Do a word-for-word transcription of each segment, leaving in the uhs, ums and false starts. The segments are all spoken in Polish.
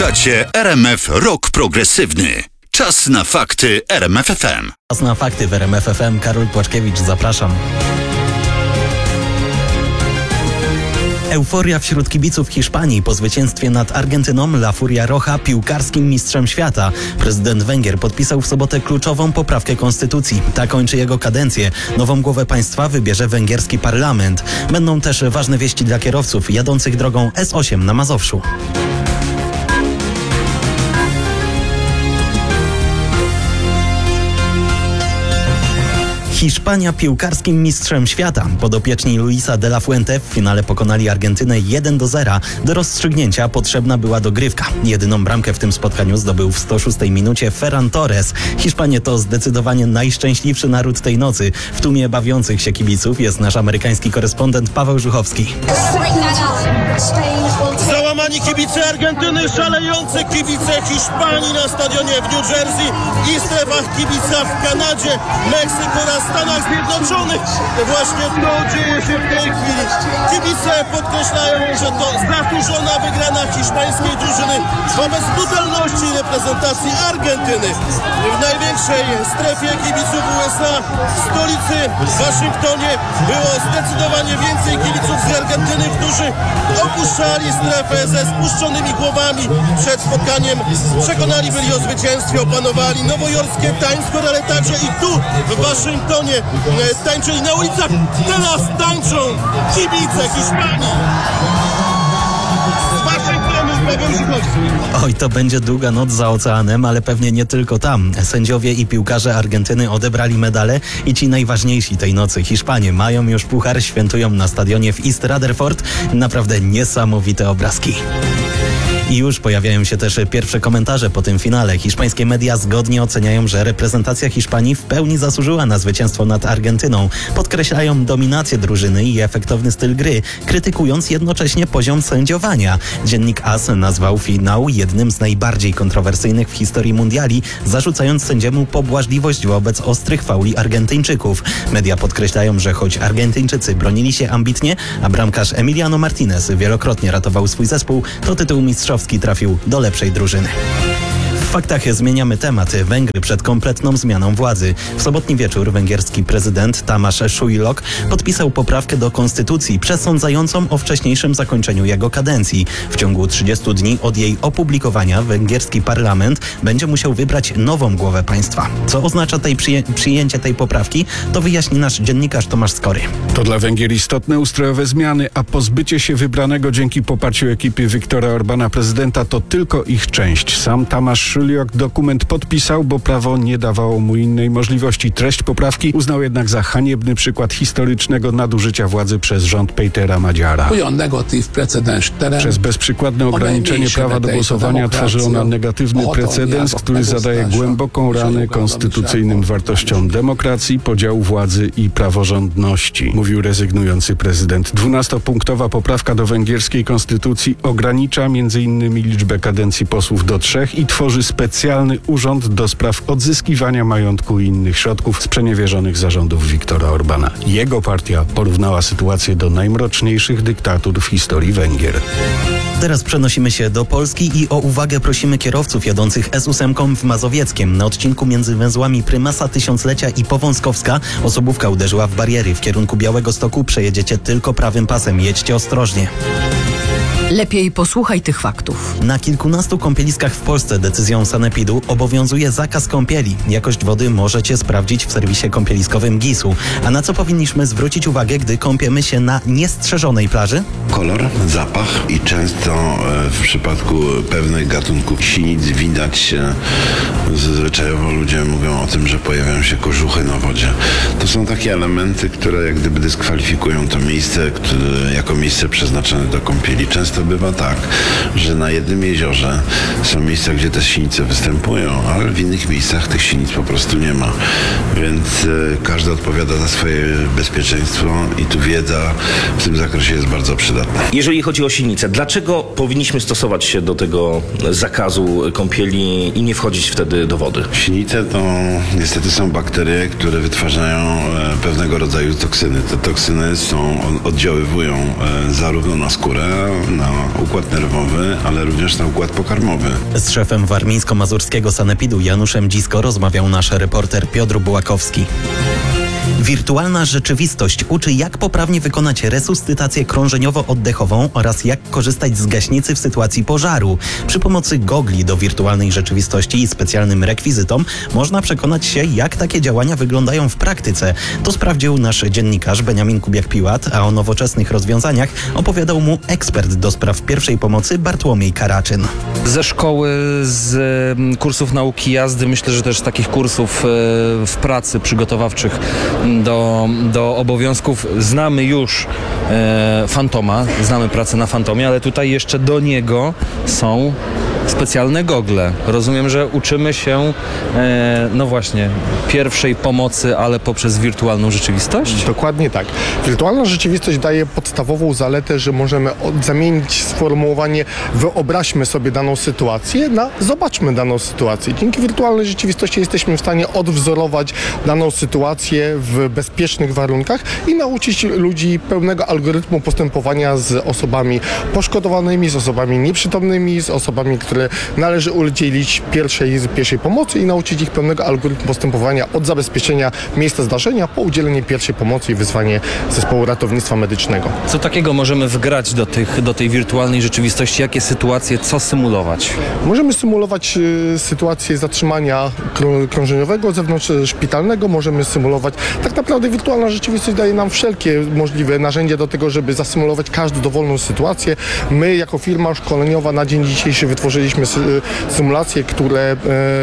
Słuchacie R M F Rock Progresywny. Czas na fakty R M F F M. Czas na fakty w R M F F M. Karol Płaczkiewicz, zapraszam. Euforia wśród kibiców Hiszpanii po zwycięstwie nad Argentyną La Furia Roja piłkarskim mistrzem świata. Prezydent Węgier podpisał w sobotę kluczową poprawkę konstytucji. Ta kończy jego kadencję. Nową głowę państwa wybierze węgierski parlament. Będą też ważne wieści dla kierowców jadących drogą S osiem na Mazowszu. Hiszpania piłkarskim mistrzem świata. Podopieczni Luisa de la Fuente w finale pokonali Argentynę jeden do zera. Do rozstrzygnięcia potrzebna była dogrywka. Jedyną bramkę w tym spotkaniu zdobył w sto szóstej minucie Ferran Torres. Hiszpanie to zdecydowanie najszczęśliwszy naród tej nocy. W tłumie bawiących się kibiców jest nasz amerykański korespondent Paweł Żuchowski. Załamani kibice Argentyny, szalejące kibice Hiszpanii na stadionie w New Jersey i strefach kibica w Kanadzie, Meksyku oraz Stanach Zjednoczonych. Właśnie to dzieje się w tej chwili. Kibice podkreślają, że to zasłużona wygrana hiszpańskiej drużyny wobec brutalności reprezentacji Argentyny. W największej strefie kibiców U S A, w stolicy Waszyngtonie, było zdecydowanie więcej kibiców z Argentyny, którzy opuszczali strefę ze spuszczonymi głowami. Przed spotkaniem przekonani byli o zwycięstwie, opanowali nowojorskie Times Square, ale także i tu w Waszyngtonie tańczyli na ulicach. Teraz tańczą kibice Hiszpanii. Z Waszyngtonu Paweł Żuchowski. Oj, to będzie długa noc za oceanem, ale pewnie nie tylko tam. Sędziowie i piłkarze Argentyny odebrali medale i ci najważniejsi tej nocy, Hiszpanie, mają już puchar, świętują na stadionie w East Rutherford. Naprawdę niesamowite obrazki. I już pojawiają się też pierwsze komentarze po tym finale. Hiszpańskie media zgodnie oceniają, że reprezentacja Hiszpanii w pełni zasłużyła na zwycięstwo nad Argentyną. Podkreślają dominację drużyny i efektowny styl gry, krytykując jednocześnie poziom sędziowania. Dziennik A S nazwał finał jednym z najbardziej kontrowersyjnych w historii mundiali, zarzucając sędziemu pobłażliwość wobec ostrych fauli Argentyńczyków. Media podkreślają, że choć Argentyńczycy bronili się ambitnie, a bramkarz Emiliano Martinez wielokrotnie ratował swój zespół, to tytuł mistrzowski trafił do lepszej drużyny. W faktach zmieniamy temat. Węgry przed kompletną zmianą władzy. W sobotni wieczór węgierski prezydent Tamás Szujlok podpisał poprawkę do konstytucji przesądzającą o wcześniejszym zakończeniu jego kadencji. W ciągu trzydziestu dni od jej opublikowania węgierski parlament będzie musiał wybrać nową głowę państwa. Co oznacza tej przyję- przyjęcie tej poprawki, to wyjaśni nasz dziennikarz Tomasz Skory. To dla Węgier istotne ustrojowe zmiany, a pozbycie się wybranego dzięki poparciu ekipy Viktora Orbana prezydenta to tylko ich część. Sam Tamás Szujlok dokument podpisał, bo prawo nie dawało mu innej możliwości. Treść poprawki uznał jednak za haniebny przykład historycznego nadużycia władzy przez rząd Petera Magyara. Przez bezprzykładne ograniczenie prawa do głosowania tworzy ona negatywny precedens, który zadaje głęboką ranę konstytucyjnym wartościom demokracji, podziału władzy i praworządności, mówił rezygnujący prezydent. Dwunastopunktowa poprawka do węgierskiej konstytucji ogranicza między innymi liczbę kadencji posłów do trzech i tworzy specjalny urząd do spraw odzyskiwania majątku i innych środków sprzeniewierzonych zarządów Viktora Orbana. Jego partia porównała sytuację do najmroczniejszych dyktatur w historii Węgier. Teraz przenosimy się do Polski i o uwagę prosimy kierowców jadących S osiem w Mazowieckiem. Na odcinku między węzłami Prymasa Tysiąclecia i Powązkowska osobówka uderzyła w bariery. W kierunku Białegostoku przejedziecie tylko prawym pasem. Jedźcie ostrożnie. Lepiej posłuchaj tych faktów. Na kilkunastu kąpieliskach w Polsce decyzją sanepidu obowiązuje zakaz kąpieli. Jakość wody możecie sprawdzić w serwisie kąpieliskowym gisu. A na co powinniśmy zwrócić uwagę, gdy kąpiemy się na niestrzeżonej plaży? Kolor, zapach i często w przypadku pewnych gatunków sinic widać, zwyczajowo ludzie mówią o tym, że pojawiają się kożuchy na wodzie. To są takie elementy, które jak gdyby dyskwalifikują to miejsce które, jako miejsce przeznaczone do kąpieli. Często bywa tak, że na jednym jeziorze są miejsca, gdzie te sinice występują, ale w innych miejscach tych sinic po prostu nie ma. Więc y, każdy odpowiada za swoje bezpieczeństwo i tu wiedza w tym zakresie jest bardzo przydatna. Jeżeli chodzi o sinice, dlaczego powinniśmy stosować się do tego zakazu kąpieli i nie wchodzić wtedy do wody? Sinice to niestety są bakterie, które wytwarzają e, pewnego rodzaju toksyny. Te toksyny są, oddziaływują e, zarówno na skórę, na układ nerwowy, ale również na układ pokarmowy. Z szefem warmińsko-mazurskiego sanepidu Januszem Dzisko rozmawiał nasz reporter Piotr Bułakowski. Wirtualna rzeczywistość uczy, jak poprawnie wykonać resuscytację krążeniowo-oddechową oraz jak korzystać z gaśnicy w sytuacji pożaru. Przy pomocy gogli do wirtualnej rzeczywistości i specjalnym rekwizytom można przekonać się, jak takie działania wyglądają w praktyce. To sprawdził nasz dziennikarz Beniamin Kubiak-Piłat, a o nowoczesnych rozwiązaniach opowiadał mu ekspert do spraw pierwszej pomocy Bartłomiej Karaczyn. Ze szkoły, z mm, kursów nauki jazdy, myślę, że też z takich kursów e, w pracy przygotowawczych do, do obowiązków znamy już e, Fantoma, znamy pracę na Fantomie, ale tutaj jeszcze do niego są specjalne gogle. Rozumiem, że uczymy się, e, no właśnie, pierwszej pomocy, ale poprzez wirtualną rzeczywistość? Dokładnie tak. Wirtualna rzeczywistość daje podstawową zaletę, że możemy od, zamienić sformułowanie wyobraźmy sobie daną sytuację na zobaczmy daną sytuację. Dzięki wirtualnej rzeczywistości jesteśmy w stanie odwzorować daną sytuację w bezpiecznych warunkach i nauczyć ludzi pełnego algorytmu postępowania z osobami poszkodowanymi, z osobami nieprzytomnymi, z osobami, które należy udzielić pierwszej, pierwszej pomocy i nauczyć ich pełnego algorytmu postępowania od zabezpieczenia miejsca zdarzenia po udzielenie pierwszej pomocy i wezwanie zespołu ratownictwa medycznego. Co takiego możemy wgrać do, tych, do tej wirtualnej rzeczywistości? Jakie sytuacje, co symulować? Możemy symulować y, sytuację zatrzymania krą- krążeniowego zewnątrz szpitalnego, możemy symulować, tak naprawdę wirtualna rzeczywistość daje nam wszelkie możliwe narzędzia do tego, żeby zasymulować każdą dowolną sytuację. My jako firma szkoleniowa na dzień dzisiejszy wytworzyliśmy sy- symulacje, które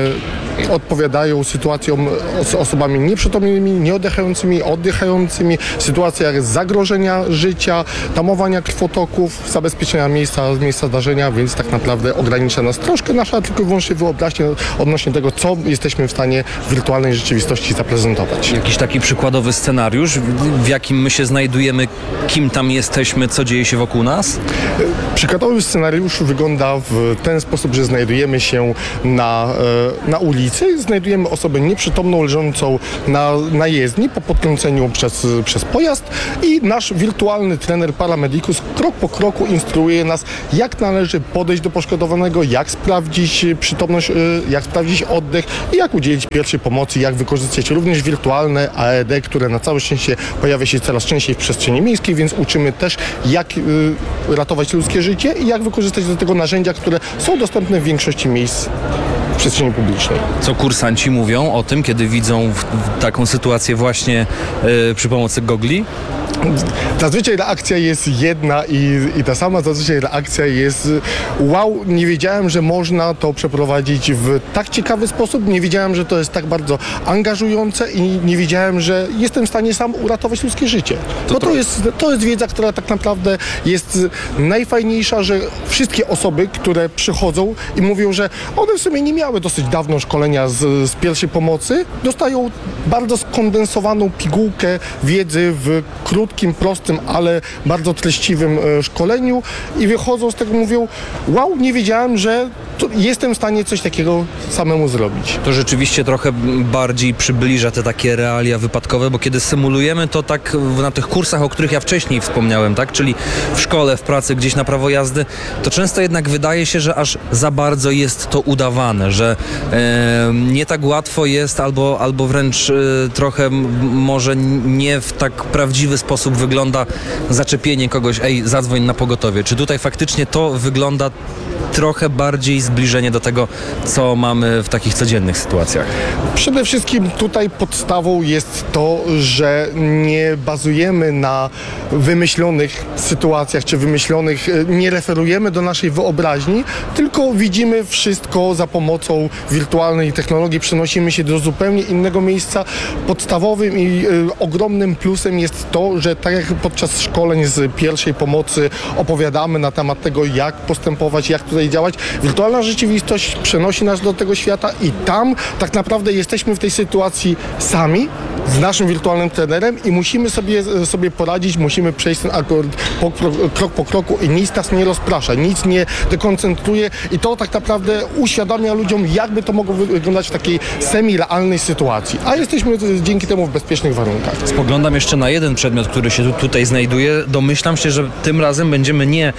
e, odpowiadają sytuacjom z osobami nieprzytomnymi, nieoddychającymi, oddychającymi, w sytuacjach zagrożenia życia, tamowania krwotoków, zabezpieczenia miejsca, miejsca zdarzenia, więc tak naprawdę ogranicza nas troszkę nasza tylko i wyłącznie wyobraźnia odnośnie tego, co jesteśmy w stanie w wirtualnej rzeczywistości zaprezentować. Jakiś taki przykładowy scenariusz, w, w jakim my się znajdujemy, kim tam jesteśmy, co dzieje się wokół nas? Przykładowy scenariusz wygląda w ten sposób, że znajdujemy się na, e, na ulicy, znajdujemy osobę nieprzytomną leżącą na, na jezdni po podkręceniu przez, przez pojazd i nasz wirtualny trener paramedikus krok po kroku instruuje nas, jak należy podejść do poszkodowanego, jak sprawdzić przytomność, e, jak sprawdzić oddech i jak udzielić pierwszej pomocy, jak wykorzystać również wirtualne A E D, które na całe szczęście pojawia się coraz częściej w przestrzeni miejskiej, więc uczymy też, jak e, ratować ludzkie życie i jak wykorzystać do tego narzędzia, które są dostępne w większości miejsc w przestrzeni publicznej. Co kursanci mówią o tym, kiedy widzą w, w taką sytuację właśnie y, przy pomocy gogli? Zazwyczaj reakcja jest jedna i, i ta sama. Zazwyczaj reakcja jest wow, nie wiedziałem, że można to przeprowadzić w tak ciekawy sposób, nie wiedziałem, że to jest tak bardzo angażujące i nie wiedziałem, że jestem w stanie sam uratować ludzkie życie. To No to tro- jest, to jest wiedza, która tak naprawdę jest najfajniejsza, że wszystkie osoby, które przychodzą i mówią, że one w sumie nie miały dosyć dawno szkolenia z, z pierwszej pomocy, dostają bardzo skondensowaną pigułkę wiedzy w krótkim, prostym, ale bardzo treściwym e, szkoleniu i wychodzą z tego, mówią, wow, nie wiedziałem, że to jestem w stanie coś takiego samemu zrobić. To rzeczywiście trochę bardziej przybliża te takie realia wypadkowe, bo kiedy symulujemy to tak w- na tych kursach, o których ja wcześniej wspomniałem, tak, czyli w szkole, w pracy, gdzieś na prawo jazdy, to często jednak wydaje się, że aż za bardzo jest to udawane, że e, nie tak łatwo jest albo, albo wręcz e, trochę m- może nie w tak prawdziwy sposób wygląda zaczepienie kogoś, ej, zadzwoń na pogotowie. Czy tutaj faktycznie to wygląda trochę bardziej zbliżenie do tego, co mamy w takich codziennych sytuacjach? Przede wszystkim tutaj podstawą jest to, że nie bazujemy na wymyślonych sytuacjach czy wymyślonych, e, nie referujemy do naszej wyobraźni, tylko widzimy wszystko za pomocą wirtualnej technologii, przenosimy się do zupełnie innego miejsca. Podstawowym i e, ogromnym plusem jest to, że tak jak podczas szkoleń z pierwszej pomocy opowiadamy na temat tego, jak postępować, jak tutaj działać, wirtualna rzeczywistość przenosi nas do tego świata i tam tak naprawdę jesteśmy w tej sytuacji sami z naszym wirtualnym trenerem i musimy sobie, sobie poradzić, musimy przejść ten akord po, krok po kroku i nic nas nie rozprasza, nic nie dekoncentruje i to tak naprawdę uświadamia ludziom, jakby to mogło wyglądać w takiej semi-realnej sytuacji. A jesteśmy dzięki temu w bezpiecznych warunkach. Spoglądam jeszcze na jeden przedmiot, który się tu, tutaj znajduje. Domyślam się, że tym razem będziemy nie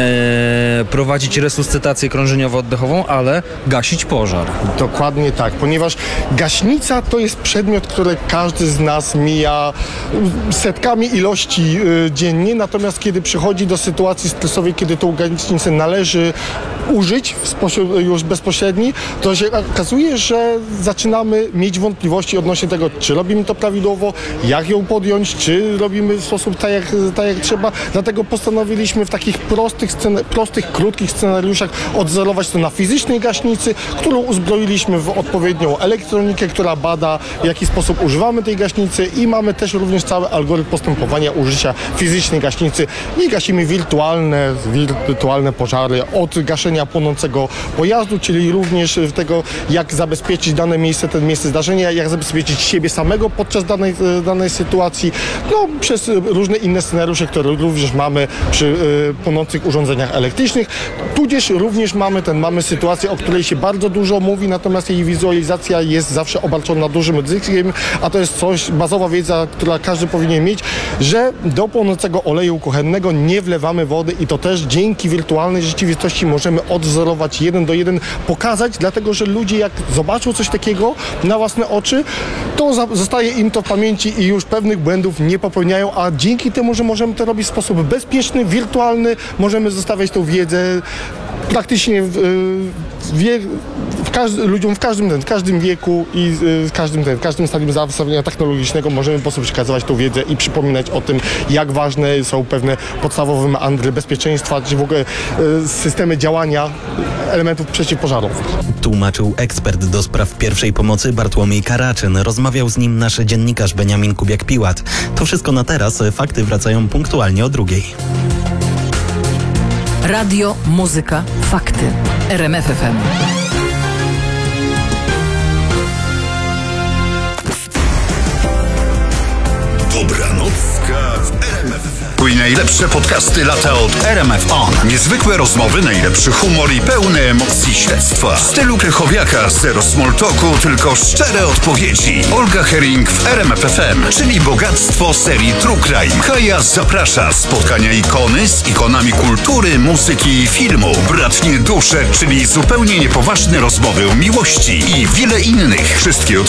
e, prowadzić resuscytację krążeniowo-oddechową, ale gasić pożar. Dokładnie tak, ponieważ gaśnica to jest przedmiot, który każdy z nas mija setkami ilości y, dziennie, natomiast kiedy przychodzi do sytuacji stresowej, kiedy tą gaśnicę należy użyć w sposób już bezpośredni, to się okazuje, że zaczynamy mieć wątpliwości odnośnie tego, czy robimy to prawidłowo, jak ją podjąć, czy robimy w sposób tak jak, tak jak trzeba. Dlatego postanowiliśmy w takich prostych, scen- prostych, krótkich scenariuszach odzorować to na fizycznej gaśnicy, którą uzbroiliśmy w odpowiednią elektronikę, która bada, w jaki sposób używamy tej gaśnicy i mamy też również cały algorytm postępowania użycia fizycznej gaśnicy i gasimy wirtualne, wirtualne pożary od gaszenia płonącego pojazdu, czyli również tego, jak zabezpieczyć dane miejsce, ten miejsce zdarzenia, jak zabezpieczyć siebie samego podczas danej, danej sytuacji, no przez różne inne scenariusze, które również mamy przy y, płonących urządzeniach elektrycznych. Tudzież również mamy ten, mamy sytuację, o której się bardzo dużo mówi, natomiast jej wizualizacja jest zawsze obarczona dużym ryzykiem, a to jest coś, bazowa wiedza, która każdy powinien mieć, że do płonącego oleju kuchennego nie wlewamy wody i to też dzięki wirtualnej rzeczywistości możemy odwzorować jeden do jeden, pokazać, dlatego że ludzie jak zobaczą coś takiego na własne oczy, to za- zostaje im to w pamięci i już pewnych błędów nie popełniają, a dzięki temu, że możemy to robić w sposób bezpieczny, wirtualny, możemy zostawiać tą wiedzę praktycznie w, w, wie, w każdy, ludziom w każdym, w każdym wieku i w każdym, w każdym stadium zaawansowania technologicznego możemy po prostu przekazywać tą wiedzę i przypominać o tym, jak ważne są pewne podstawowe meandry bezpieczeństwa, czy w ogóle y, systemy działania elementów przeciwpożarowych. Tłumaczył ekspert do spraw pierwszej pomocy Bartłomiej Karaczyn. Rozmawiał z nim nasz dziennikarz Beniamin Kubiak-Piłat. To wszystko na teraz. Fakty wracają punktualnie o drugiej. Radio, muzyka, fakty. R M F F M. Dobranocka w R M F F M. I najlepsze podcasty lata od R M F On. Niezwykłe rozmowy, najlepszy humor i pełne emocji śledztwa. W stylu Krychowiaka, zero small talku, tylko szczere odpowiedzi. Olga Herring w R M F F M, czyli bogactwo serii True Crime. Kaja zaprasza. Spotkania ikony z ikonami kultury, muzyki i filmu. Bratnie dusze, czyli zupełnie niepoważne rozmowy o miłości i wiele innych. Wszystkie